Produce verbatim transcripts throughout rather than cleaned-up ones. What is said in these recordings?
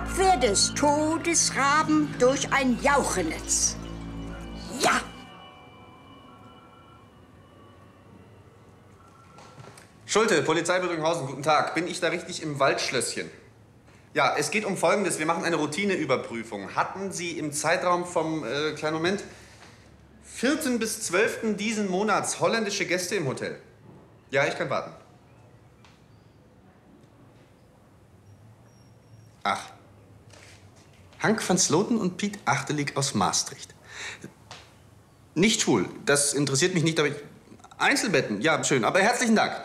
Abwehr des Todesraben durch ein Jauchenetz. Ja! Schulte, Polizei Bödringhausen, guten Tag. Bin ich da richtig im Waldschlösschen? Ja, es geht um Folgendes. Wir machen eine Routineüberprüfung. Hatten Sie im Zeitraum vom, äh, kleinen Moment, vierten bis zwölften diesen Monats holländische Gäste im Hotel? Ja, ich kann warten. Ach. Hank van Sloten und Piet Achterliek aus Maastricht. Nicht schwul, das interessiert mich nicht, aber ich... Einzelbetten, ja, schön, aber herzlichen Dank.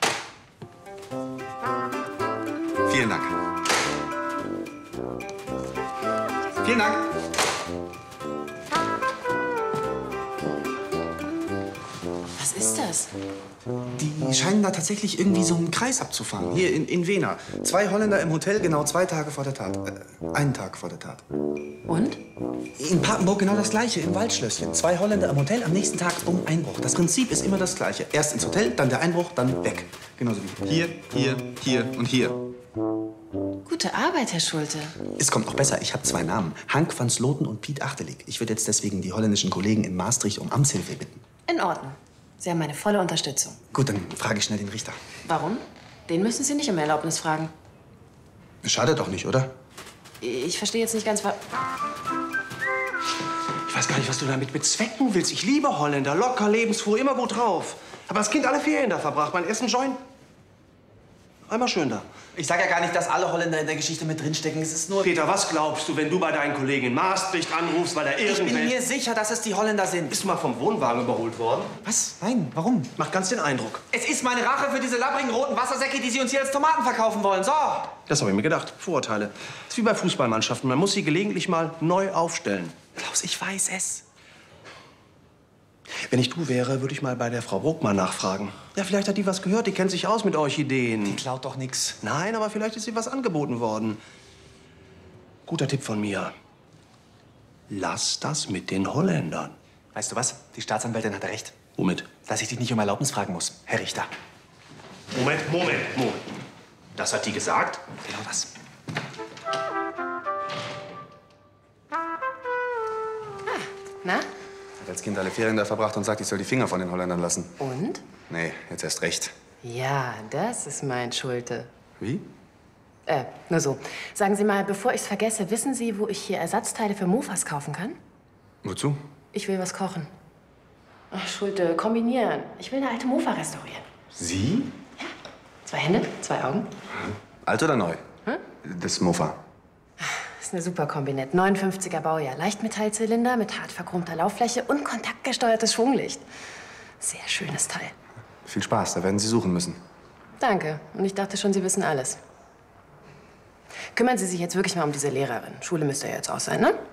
Vielen Dank. Vielen Dank. Was ist das? Die scheinen da tatsächlich irgendwie so einen Kreis abzufahren. Hier in, in Wena. Zwei Holländer im Hotel, genau zwei Tage vor der Tat. Äh, einen Tag vor der Tat. Und? In Papenburg genau das Gleiche, im Waldschlösschen. Zwei Holländer im Hotel, am nächsten Tag um Einbruch. Das Prinzip ist immer das Gleiche. Erst ins Hotel, dann der Einbruch, dann weg. Genauso wie hier, hier, hier und hier. Gute Arbeit, Herr Schulte. Es kommt noch besser. Ich habe zwei Namen. Hank van Sloten und Piet Achterliek. Ich würde jetzt deswegen die holländischen Kollegen in Maastricht um Amtshilfe bitten. In Ordnung. Sie haben meine volle Unterstützung. Gut, dann frage ich schnell den Richter. Warum? Den müssen Sie nicht um Erlaubnis fragen. Schadet doch nicht, oder? Ich verstehe jetzt nicht ganz, was... Ich weiß gar nicht, was du damit bezwecken willst. Ich liebe Holländer. Locker, lebensfroh, immer gut drauf. Aber das Kind alle Ferien da verbracht. Mein ersten Joint. Einmal schön da. Ich sage ja gar nicht, dass alle Holländer in der Geschichte mit drinstecken. Es ist nur... Peter, was glaubst du, wenn du bei deinen Kollegen in Maastricht anrufst, weil da irgendwelche... Ich bin mir sicher, dass es die Holländer sind. Ist mal vom Wohnwagen überholt worden? Was? Nein, warum? Macht ganz den Eindruck. Es ist meine Rache für diese labbrigen roten Wassersäcke, die Sie uns hier als Tomaten verkaufen wollen. So! Das habe ich mir gedacht. Vorurteile. Ist wie bei Fußballmannschaften. Man muss sie gelegentlich mal neu aufstellen. Klaus, ich weiß es. Wenn ich du wäre, würde ich mal bei der Frau Bruck mal nachfragen. Ja, vielleicht hat die was gehört. Die kennt sich aus mit Orchideen. Die klaut doch nix. Nein, aber vielleicht ist ihr was angeboten worden. Guter Tipp von mir. Lass das mit den Holländern. Weißt du was? Die Staatsanwältin hatte recht. Womit? Dass ich dich nicht um Erlaubnis fragen muss, Herr Richter. Moment, Moment, Moment. Das hat die gesagt? Genau das. Ah, na? Hat als Kind alle Ferien da verbracht und sagt, ich soll die Finger von den Holländern lassen. Und? Nee, jetzt erst recht. Ja, das ist mein Schulte. Wie? Äh, nur so. Sagen Sie mal, bevor ich's vergesse, wissen Sie, wo ich hier Ersatzteile für Mofas kaufen kann? Wozu? Ich will was kochen. Ach, Schulte, kombinieren. Ich will eine alte Mofa restaurieren. Sie? Ja. Zwei Hände, zwei Augen. Alt oder neu? Hm? Das Mofa. Das ist eine super Kombinett. neunundfünfziger Baujahr. Leichtmetallzylinder mit hart verchromter Lauffläche und kontaktgesteuertes Schwunglicht. Sehr schönes Teil. Viel Spaß, da werden Sie suchen müssen. Danke. Und ich dachte schon, Sie wissen alles. Kümmern Sie sich jetzt wirklich mal um diese Lehrerin. Schule müsste ja jetzt aus sein, ne?